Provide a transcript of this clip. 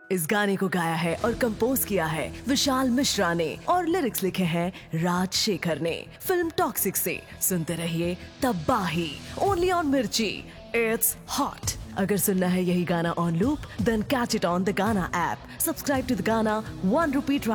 इस गाने को गाया है और कंपोज किया है विशाल मिश्रा ने और लिरिक्स लिखे हैं राज शेखर ने। फिल्म टॉक्सिक से सुनते रहिए तबाही, ओनली ऑन मिर्ची। It's hot. अगर सुनना है यही गाना on loop, then catch it on the गाना ऐप। सब्सक्राइब टू द गाना, ₹1 ट्रायल